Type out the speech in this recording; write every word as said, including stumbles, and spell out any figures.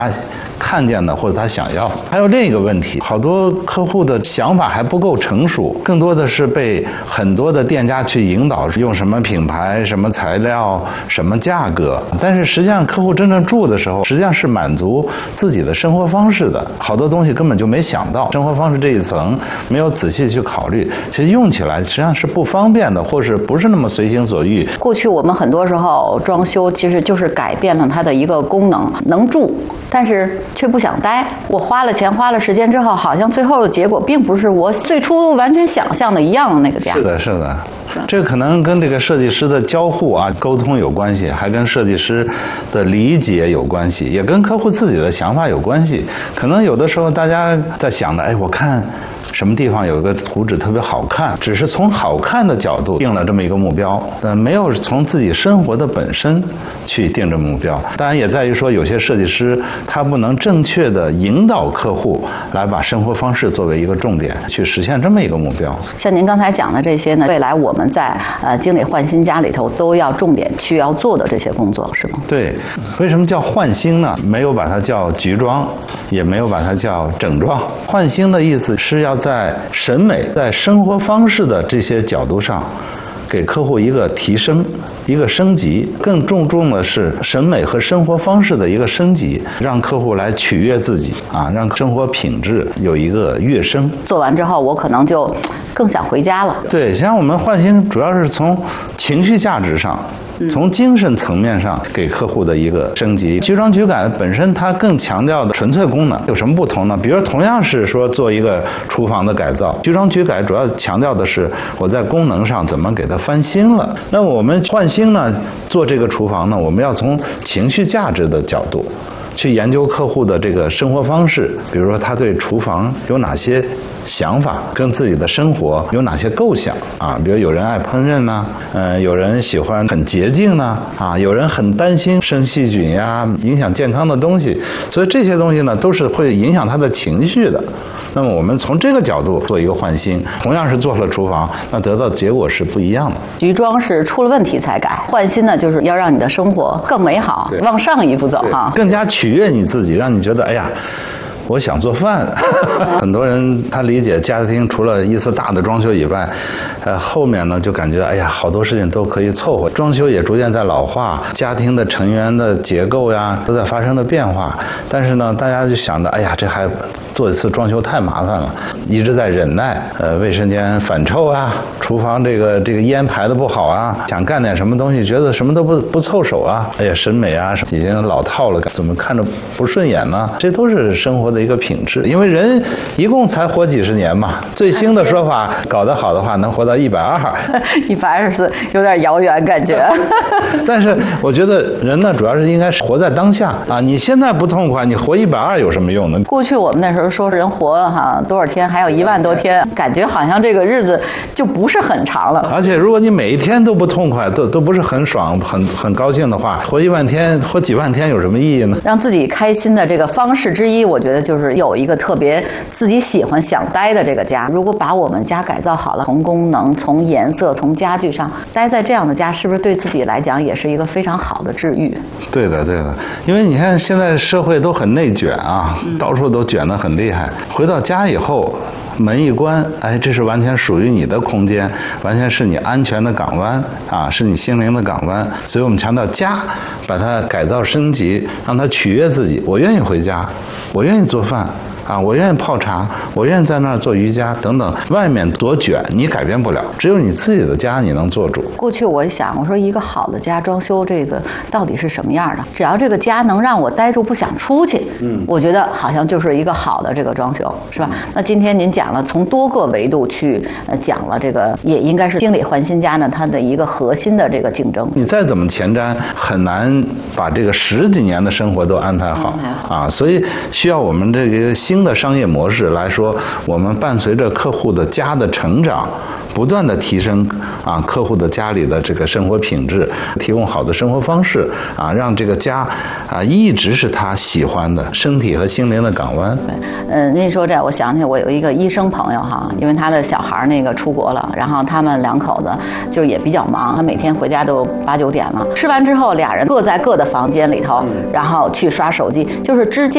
他看见的或者他想要。还有另一个问题，好多客户的想法还不够成熟，更多的是被很多的店家去引导，用什么品牌、什么材料、什么价格。但是实际上，客户真正住的时候，实际上是满足自己的生活方式的。好多东西根本就没想到，生活方式这一层没有仔细去考虑，其实用起来实际上是不方便的，或是不是那么随心所欲。 过去我们很多时候装修其实就是改变了它的一个功能，能住，但是却不想待。我花了钱花了时间之后，好像最后的结果并不是我最初完全想象的一样的那个家。 是的，是的，这可能跟这个设计师的交互啊、沟通有关系，还跟设计师的理解有关系，也跟客户自己的想法有关系。可能有的时候大家在想着，哎，我看什么地方有一个图纸特别好看，只是从好看的角度定了这么一个目标，但没有从自己生活的本身去定这目标。当然也在于说，有些设计师他不能正确的引导客户来把生活方式作为一个重点去实现这么一个目标。 像您刚才讲的这些呢，未来我们在呃经理换新家里头都要重点需要做的这些工作，是吗？ 对，为什么叫换新呢？没有把它叫局装，也没有把它叫整装。换新的意思是要在审美、在生活方式的这些角度上，给客户一个提升、一个升级。更注重的是审美和生活方式的一个升级，让客户来取悦自己啊，让生活品质有一个跃升。 做完之后，我可能就更想回家了。 对，像我们换新主要是从情绪价值上。从精神层面上给客户的一个升级。局装局改本身它更强调的纯粹功能，有什么不同呢？比如同样是说做一个厨房的改造，局装局改主要强调的是我在功能上怎么给它翻新了。那我们换新呢，做这个厨房呢，我们要从情绪价值的角度去研究客户的这个生活方式，比如说他对厨房有哪些想法，跟自己的生活有哪些构想啊？比如有人爱烹饪呢、啊，呃，有人喜欢很洁净呢，啊，有人很担心生细菌呀、影响健康的东西，所以这些东西呢，都是会影响他的情绪的。那么我们从这个角度做一个换新，同样是做了厨房，那得到的结果是不一样的。 局装是出了问题才改，换新呢就是要让你的生活更美好，往上一步走哈， 更加取悦你自己，让你觉得哎呀。我想做饭，很多人他理解家庭除了一次大的装修以外，呃，后面呢就感觉哎呀，好多事情都可以凑合。装修也逐渐在老化，家庭的成员的结构呀都在发生的变化。但是呢，大家就想着，哎呀，这还做一次装修太麻烦了，一直在忍耐。呃，卫生间反臭啊，厨房这个这个烟排的不好啊，想干点什么东西，觉得什么都不不凑手啊，哎呀，审美啊已经老套了，怎么看着不顺眼呢？这都是生活的一个品质，因为人一共才活几十年嘛。最新的说法，搞得好的话能活到一百二， 一百二十岁有点遥远感觉。 但是我觉得人呢，主要是应该是活在当下啊。你现在不痛快，你活一百二有什么用呢？ 过去我们那时候说人活哈多少天，还有一万多天，感觉好像这个日子就不是很长了。 而且如果你每一天都不痛快，都都不是很爽、很很高兴的话，活一万天、活几万天有什么意义呢？ 让自己开心的这个方式之一，我觉得就是有一个特别自己喜欢想待的这个家。如果把我们家改造好了，从功能、从颜色、从家具上，待在这样的家，是不是对自己来讲也是一个非常好的治愈？ 对的，对的。因为你看现在社会都很内卷啊，到处都卷得很厉害。回到家以后，门一关，哎，这是完全属于你的空间，完全是你安全的港湾啊，是你心灵的港湾。所以我们强调家，把它改造升级，让它取悦自己。我愿意回家，我愿意做饭。啊，我愿意泡茶，我愿意在那儿做瑜伽等等。外面多卷，你改变不了，只有你自己的家你能做主。 过去我想，我说一个好的家装修这个到底是什么样的？只要这个家能让我待住不想出去，嗯，我觉得好像就是一个好的这个装修，是吧？那今天您讲了从多个维度去呃讲了这个，也应该是经理换新家呢它的一个核心的这个竞争。 你再怎么前瞻，很难把这个十几年的生活都安排好，安排好啊，所以需要我们这个新的商业模式来说，我们伴随着客户的家的成长，不断的提升啊客户的家里的这个生活品质，提供好的生活方式啊，让这个家啊一直是他喜欢的身体和心灵的港湾。 对，嗯，您说这，我想起我有一个医生朋友哈，因为他的小孩那个出国了，然后他们两口子就也比较忙，他每天回家都八九点了，吃完之后俩人各在各的房间里头，然后去刷手机，就是之间